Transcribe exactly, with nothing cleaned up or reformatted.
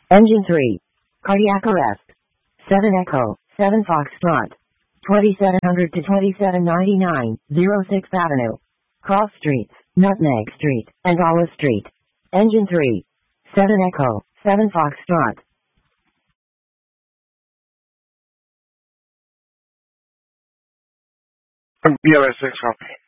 Engine three. Cardiac arrest. seven Echo, seven Foxtrot. twenty-seven hundred to twenty-seven ninety-nine, oh sixth Avenue. Cross Streets, Nutmeg Street, and Olive Street. Engine three. seven Echo, seven Foxtrot. B L S six copy.